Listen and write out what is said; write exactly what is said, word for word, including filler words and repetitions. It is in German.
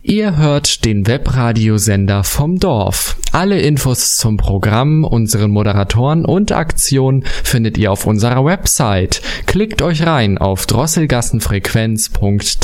Ihr hört den Webradiosender vom Dorf. Alle Infos zum Programm, unseren Moderatoren und Aktionen findet ihr auf unserer Website. Klickt euch rein auf drosselgassenfrequenz punkt